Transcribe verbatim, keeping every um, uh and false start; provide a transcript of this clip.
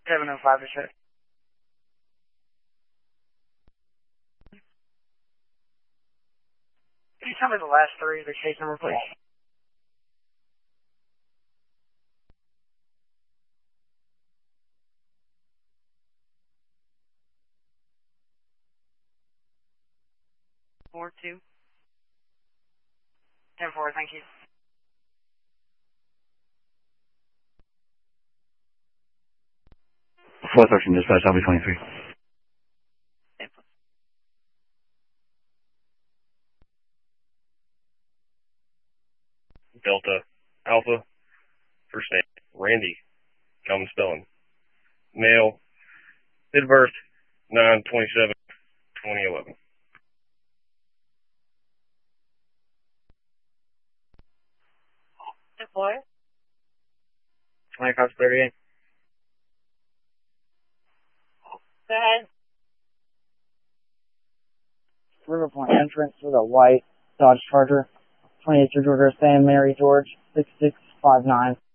seven oh five to check. Can you tell me the last three of the case number, please? Four two. Ten four. Thank you. four thirteen dispatch, I'll be twenty-three. Delta Alpha, first name Randy, common spelling. Male, date of birth nine twenty-seven twenty eleven. Deploy. twenty Cox thirty-eight. Go ahead. River Point entrance with a white Dodge Charger. twenty-eight Georgia, San Mary, George, six six five nine.